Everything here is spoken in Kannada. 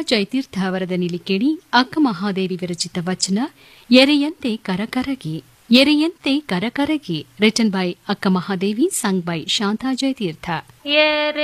ಜಯತೀರ್ಥ ಅವರದ ನಿಲಿ ಕೇಳಿ ಅಕ್ಕ ಮಹಾದೇವಿ ವಿರಚಿತ ವಚನ ಎರೆಯಂತೆ ಕರಕರಗಿ ಎರೆಯಂತೆ ಕರಕರಗಿ ರಿಟನ್ ಬೈ ಅಕ್ಕ ಮಹಾದೇವಿ ಸಂಗ್ ಬೈ ಶಾಂತಾ ಜಯತೀರ್ಥ.